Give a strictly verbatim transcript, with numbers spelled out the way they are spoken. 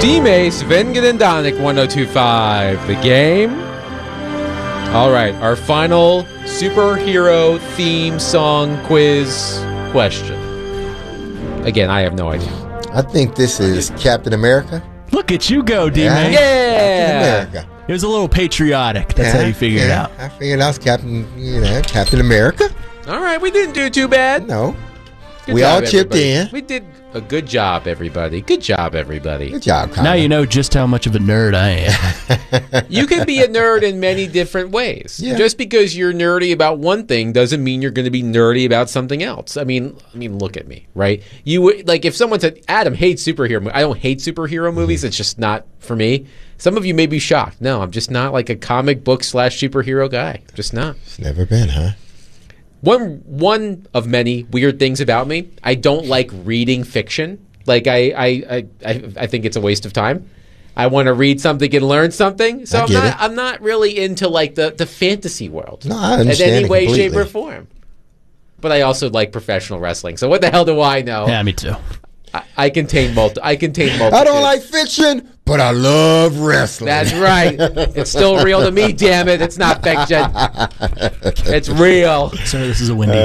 D-May, Svengen and Danik, one oh two point five. The game. All right, our final superhero theme song quiz question. Again, I have no idea. I think this is Captain America. Look at you go, D-Man. Yeah. Captain America. It was a little patriotic. That's Yeah, how you figured it yeah, out. I figured out Captain, you know, Captain America. All right, we didn't do too bad. No. Good we job, all chipped everybody. in. We did a good job, everybody. Good job, everybody. Good job, Colin. Now you know just how much of a nerd I am. You can be a nerd in many different ways. Yeah. Just because you're nerdy about one thing doesn't mean you're going to be nerdy about something else. I mean, I mean, look at me, right? You would like if someone said Adam hates superhero movies. I don't hate superhero movies. It's just not for me. Some of you may be shocked. No, I'm just not like a comic book slash superhero guy. Just not. It's never been, huh? One one of many weird things about me, I don't like reading fiction. Like I I I, I, I think it's a waste of time. I want to read something and learn something. So I I'm get not it. I'm not really into like the, the fantasy world. No, I understand in any it way, completely. shape, or form. But I also like professional wrestling. So what the hell do I know? Yeah, me too. I, I contain multi I contain multi I don't like fiction, but I love wrestling. That's right. It's still real to me, damn it. It's not fiction. It's real. Sir, this is a windy